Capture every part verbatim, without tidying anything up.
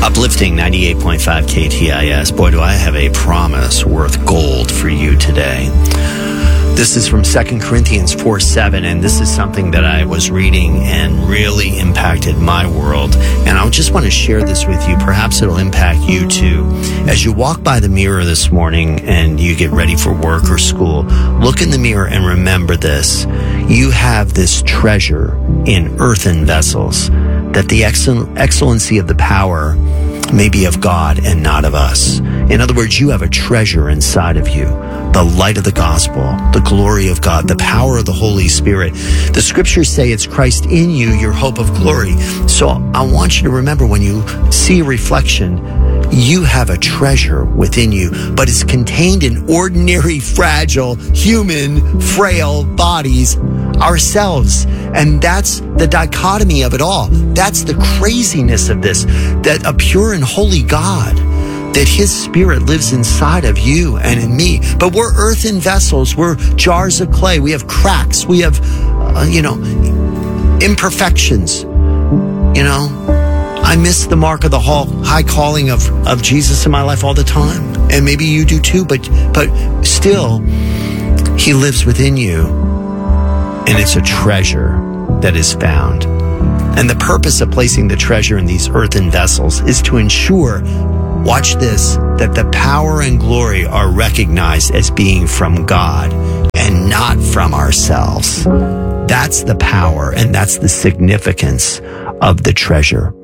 Uplifting ninety-eight point five K T I S. Boy, do I have a promise worth gold for you today. This is from Second Corinthians four seven, and this is something that I was reading and really impacted my world. And I just want to share this with you. Perhaps it'll impact you too. As you walk by the mirror this morning and you get ready for work or school, look in the mirror and remember this. You have this treasure in earthen vessels, that the excell- excellency of the power may be of God and not of us. In other words, you have a treasure inside of you, the light of the gospel, the glory of God, the power of the Holy Spirit. The scriptures say it's Christ in you, your hope of glory. So I want you to remember, when you see a reflection, you have a treasure within you, but it's contained in ordinary, fragile, human, frail bodies, ourselves. And that's the dichotomy of it all. That's the craziness of this, that a pure and holy God, that his spirit lives inside of you and in me. But we're earthen vessels. We're jars of clay. We have cracks. We have, uh, you know, imperfections. You know, I miss the mark of the high calling of, of Jesus in my life all the time. And maybe you do too, but, but still, he lives within you. And it's a treasure that is found. And the purpose of placing the treasure in these earthen vessels is to ensure, watch this, that the power and glory are recognized as being from God and not from ourselves. That's the power and that's the significance of the treasure.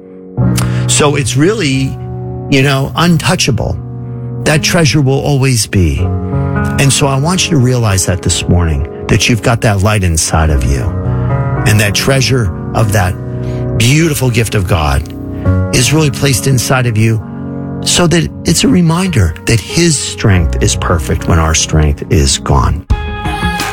So it's really, you know, untouchable. That treasure will always be. And so I want you to realize that this morning, that you've got that light inside of you. And that treasure of that beautiful gift of God is really placed inside of you, so that it's a reminder that his strength is perfect when our strength is gone.